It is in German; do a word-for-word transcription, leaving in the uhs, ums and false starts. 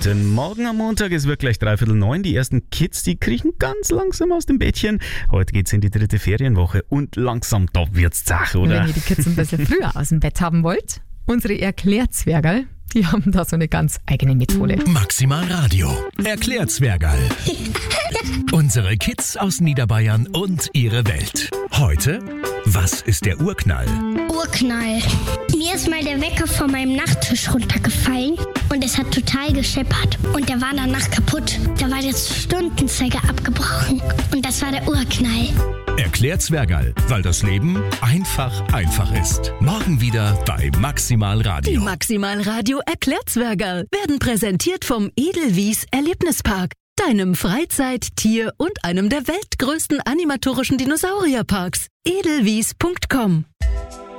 Guten Morgen am Montag, es wird gleich dreiviertel neun. Die ersten Kids, die kriechen ganz langsam aus dem Bettchen. Heute geht's in die dritte Ferienwoche und langsam, da wird's zach, oder? Wenn ihr die Kids ein bisschen früher aus dem Bett haben wollt, unsere Erklärzwergerl, die haben da so eine ganz eigene Methode. Maximal Radio. Erklärzwergerl. Unsere Kids aus Niederbayern und ihre Welt. Heute, was ist der Urknall? Urknall. Mir ist mal der Wecker von meinem Nachttisch runtergefallen und es hat total gescheppert. Und der war danach kaputt. Da war der Stundenzeiger abgebrochen. Und das war der Urknall. Erklärzwergerl, weil das Leben einfach einfach ist. Morgen wieder bei Maximal Die Radio. Maximal Radio Erklärzwergerl werden präsentiert vom Edelwies Erlebnispark, deinem Freizeit-, Tier- und einem der weltgrößten animatorischen Dinosaurierparks. edelwies punkt com